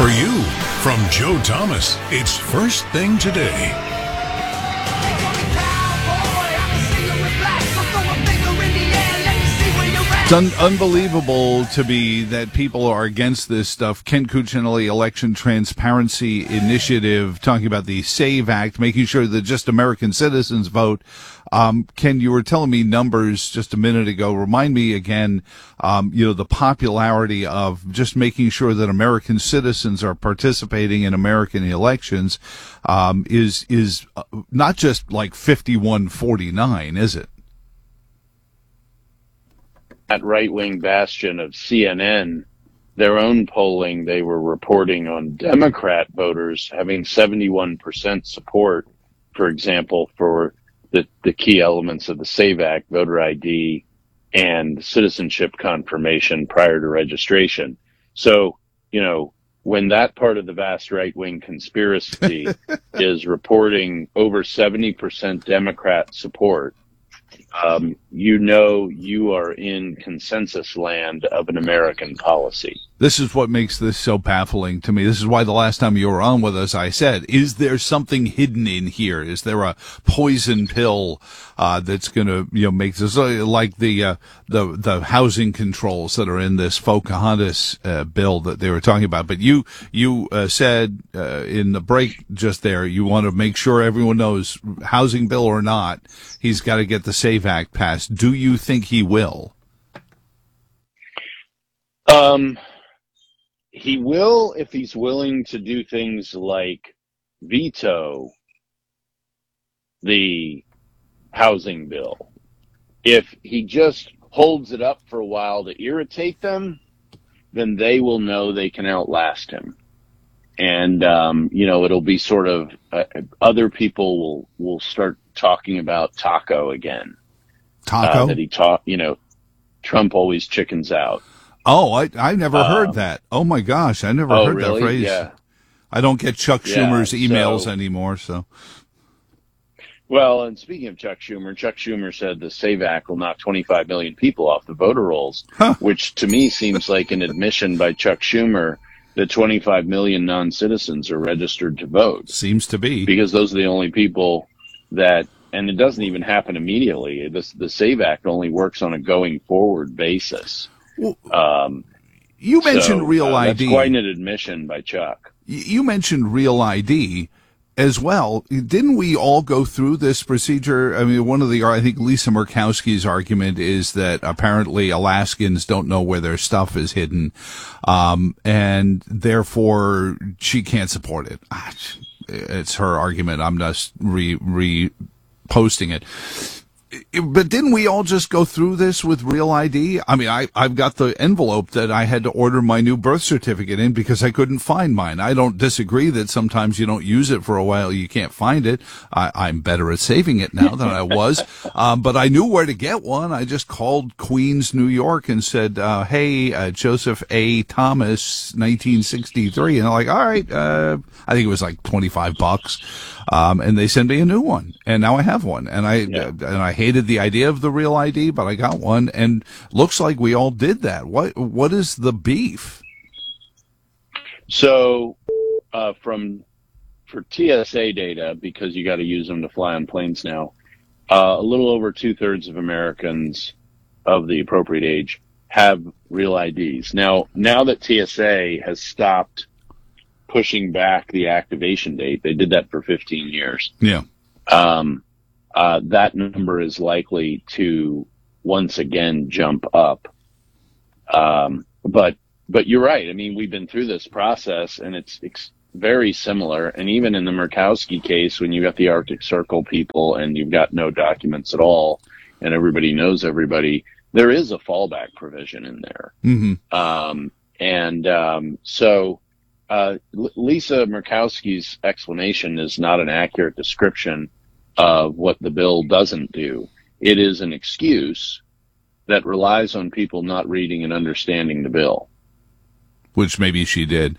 For you, from Joe Thomas, it's First Thing Today. It's unbelievable to me that people are against this stuff. Ken Cuccinelli, Election Transparency Initiative, talking about the SAVE Act, making sure that just American citizens vote. Ken, you were telling me numbers just a minute ago. Remind me again, the popularity of just making sure that American citizens are participating in American elections, is not just like 51-49, is it? That right-wing bastion of CNN, their own polling, they were reporting on Democrat voters having 71% support, for example, for the key elements of the SAVE Act, voter ID, and citizenship confirmation prior to registration. So, when that part of the vast right-wing conspiracy is reporting over 70% Democrat support, you are in consensus land of an American policy. This is what makes this so baffling to me. This is why the last time you were on with us, I said, is there something hidden in here? Is there a poison pill that's going to, make this like the housing controls that are in this Pocahontas bill that they were talking about? But you said in the break just there, you want to make sure everyone knows, housing bill or not, he's got to get the SAVE Act passed. Do you think he will? He will if he's willing to do things like veto the housing bill. If he just holds it up for a while to irritate them, then they will know they can outlast him. And, it'll be sort of, other people will start talking about Taco again. Taco? Trump always chickens out. Oh, I never heard that. Oh my gosh, I never heard really? that phrase. Yeah. I don't get Chuck Schumer's emails anymore, so. Well, and speaking of Chuck Schumer said the SAVE Act will knock 25 million people off the voter rolls, which to me seems like an admission by Chuck Schumer that 25 million non-citizens are registered to vote. Seems to be. Because those are the only people that, and it doesn't even happen immediately. The SAVE Act only works on a going forward basis. Well, you mentioned Real ID. That's quite an admission by Chuck. You mentioned Real ID as well. Didn't we all go through this procedure? I mean, I think Lisa Murkowski's argument is that apparently Alaskans don't know where their stuff is hidden, and therefore she can't support it. It's her argument. I'm just reposting it. But didn't we all just go through this with Real ID? I mean, I've got the envelope that I had to order my new birth certificate in because I couldn't find mine. I don't disagree that sometimes you don't use it for a while, you can't find it. I'm better at saving it now than I was. But I knew where to get one. I just called Queens, New York and said, hey, Joseph A. Thomas, 1963. And I'm like, all right, I think it was like $25. And they sent me a new one, and now I have one. And I hated the idea of the Real ID, but I got one, and looks like we all did that. What is the beef? So, for TSA data, because you got to use them to fly on planes now, a little over 2/3 of Americans of the appropriate age have Real IDs. Now that TSA has stopped pushing back the activation date, they did that for 15 years. Yeah. That number is likely to once again jump up. But you're right. I mean, we've been through this process, and it's very similar. And even in the Murkowski case, when you got the Arctic Circle people and you've got no documents at all, and everybody knows everybody, there is a fallback provision in there. Mm-hmm. So Lisa Murkowski's explanation is not an accurate description of what the bill doesn't do. It is an excuse that relies on people not reading and understanding the bill. Which maybe she did.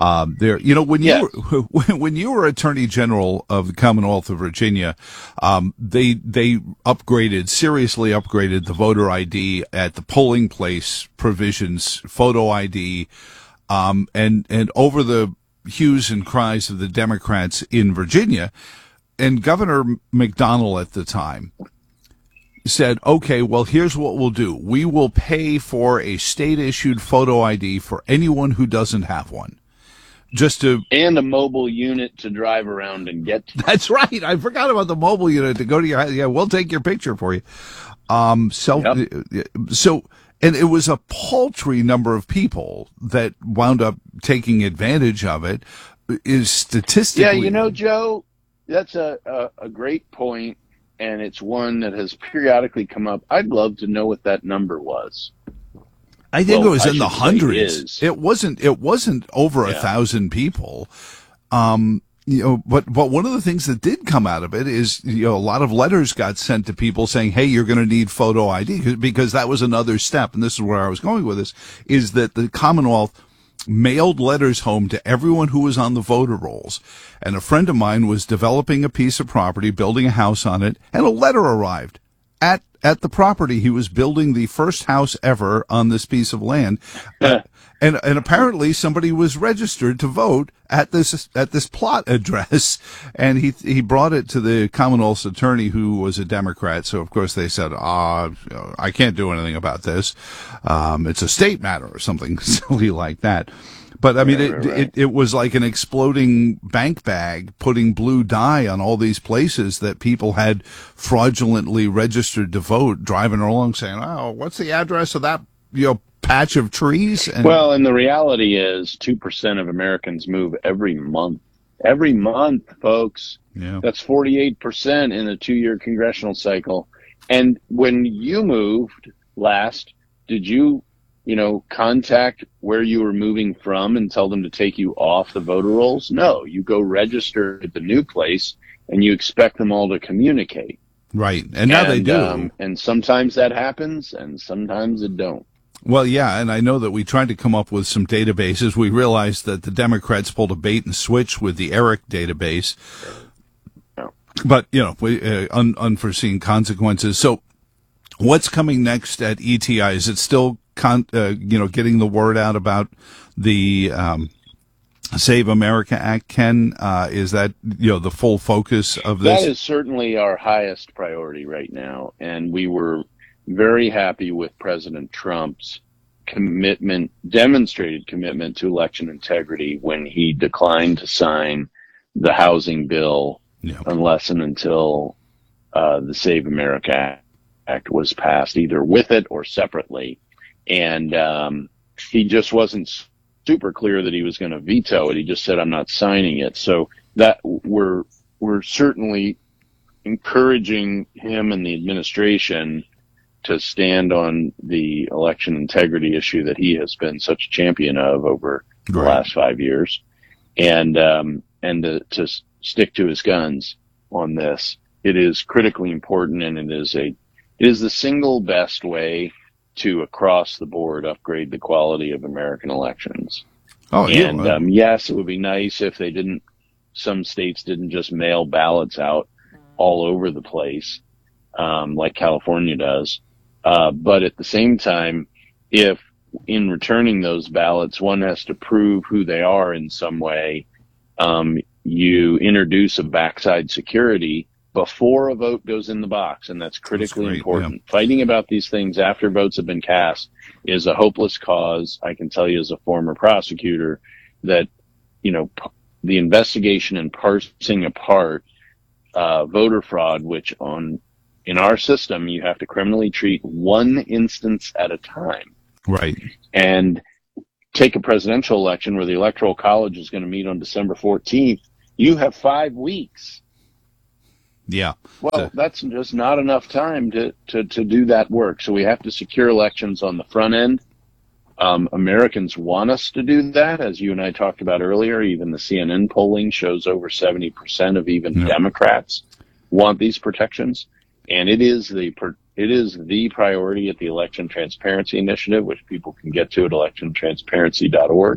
When you were Attorney General of the Commonwealth of Virginia, they seriously upgraded the voter ID at the polling place provisions, photo ID, and over the hues and cries of the Democrats in Virginia, and Governor McDonnell at the time said, okay, well, here's what we'll do. We will pay for a state-issued photo ID for anyone who doesn't have one. And a mobile unit to drive around and get to. That's right. I forgot about the mobile unit to go to your house. Yeah, we'll take your picture for you. And it was a paltry number of people that wound up taking advantage of it. Is statistically. Yeah, Joe, that's a great point, and it's one that has periodically come up. I'd love to know what that number was. I think it was in the hundreds. It wasn't over 1,000 people. But one of the things that did come out of it is, a lot of letters got sent to people saying, hey, you're going to need photo ID, because that was another step. And this is where I was going with this, is that the Commonwealth mailed letters home to everyone who was on the voter rolls. And a friend of mine was developing a piece of property, building a house on it, and a letter arrived at the property. He was building the first house ever on this piece of land. And apparently somebody was registered to vote at this plot address, and he brought it to the Commonwealth's attorney, who was a Democrat. So of course they said, I can't do anything about this. It's a state matter or something silly like that. But I mean, it was like an exploding bank bag, putting blue dye on all these places that people had fraudulently registered to vote, driving along saying, oh, what's the address of that, patch of trees? And the reality is 2% of Americans move every month. Every month, folks. Yeah. That's 48% in a 2-year congressional cycle. And when you moved last, did you contact where you were moving from and tell them to take you off the voter rolls? No, you go register at the new place and you expect them all to communicate. Right. And now they do. And sometimes that happens and sometimes it don't. Well, yeah, and I know that we tried to come up with some databases. We realized that the Democrats pulled a bait and switch with the ERIC database. But, unforeseen consequences. So what's coming next at ETI? Is it still getting the word out about the Save America Act, Ken? Is that, the full focus of this? That is certainly our highest priority right now. And we were very happy with President Trump's demonstrated commitment to election integrity when he declined to sign the housing bill unless and until the Save America Act was passed, either with it or separately. And he just wasn't super clear that he was going to veto it. He just said, I'm not signing it. So that we're certainly encouraging him and the administration to stand on the election integrity issue that he has been such a champion of over the last 5 years, and to stick to his guns on this. It is critically important, and it is the single best way to across the board upgrade the quality of American elections. Yes, it would be nice if some states didn't just mail ballots out all over the place, like California does. But at the same time, if in returning those ballots, one has to prove who they are in some way, you introduce a backside security before a vote goes in the box. And that's critically important. Yeah. Fighting about these things after votes have been cast is a hopeless cause. I can tell you as a former prosecutor that, the investigation and parsing apart voter fraud, which in our system, you have to criminally treat one instance at a time. Right. And take a presidential election where the Electoral College is going to meet on December 14th. You have 5 weeks. Yeah. Well, that's just not enough time to do that work. So we have to secure elections on the front end. Americans want us to do that. As you and I talked about earlier, even the CNN polling shows over 70% of even Democrats want these protections. And it is the priority at the Election Transparency Initiative, which people can get to at electiontransparency.org.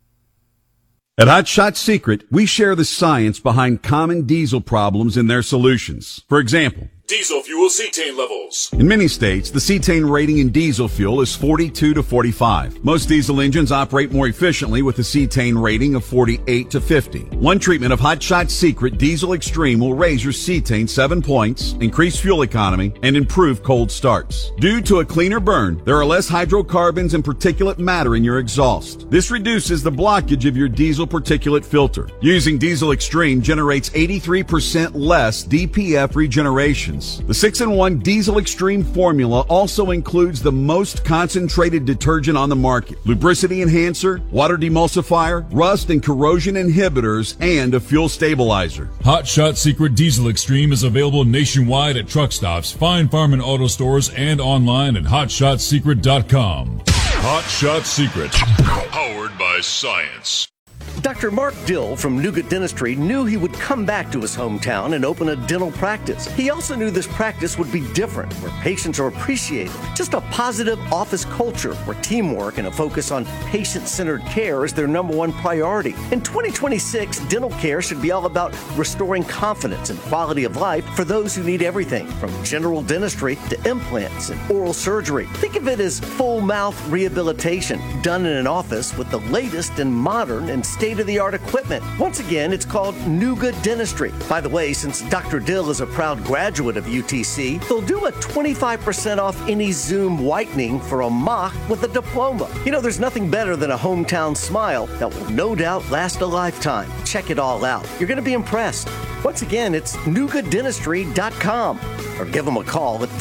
At Hot Shot Secret, we share the science behind common diesel problems and their solutions. For example, Diesel fuel cetane levels. In many states, the cetane rating in diesel fuel is 42 to 45. Most diesel engines operate more efficiently with a cetane rating of 48 to 50. One treatment of Hot Shot Secret Diesel Extreme will raise your cetane 7 points, increase fuel economy, and improve cold starts. Due to a cleaner burn, there are less hydrocarbons and particulate matter in your exhaust. This reduces the blockage of your diesel particulate filter. Using Diesel Extreme generates 83% less DPF regenerations. The 6-in-1 Diesel Extreme formula also includes the most concentrated detergent on the market, lubricity enhancer, water demulsifier, rust and corrosion inhibitors, and a fuel stabilizer. Hot Shot Secret Diesel Extreme is available nationwide at truck stops, fine farm and auto stores, and online at hotshotsecret.com. Hot Shot Secret. Powered by science. Dr. Mark Dill from Nougat Dentistry knew he would come back to his hometown and open a dental practice. He also knew this practice would be different, where patients are appreciated. Just a positive office culture where teamwork and a focus on patient-centered care is their number one priority. In 2026, dental care should be all about restoring confidence and quality of life for those who need everything from general dentistry to implants and oral surgery. Think of it as full mouth rehabilitation done in an office with the latest and modern and state-of-the-art equipment. Once again, it's called Nougat Dentistry. By the way, since Dr. Dill is a proud graduate of UTC, they'll do a 25% off any Zoom whitening for a mock with a diploma. You know, there's nothing better than a hometown smile that will no doubt last a lifetime. Check it all out. You're going to be impressed. Once again, it's nougatdentistry.com or give them a call at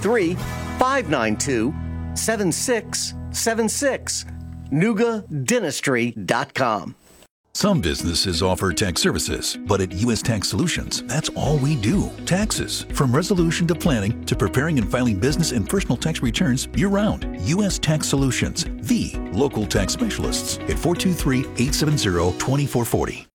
423-592-7676. nougatdentistry.com. Some businesses offer tax services, but at U.S. Tax Solutions, that's all we do. Taxes. From resolution to planning to preparing and filing business and personal tax returns year-round. U.S. Tax Solutions, the local tax specialists at 423-870-2440.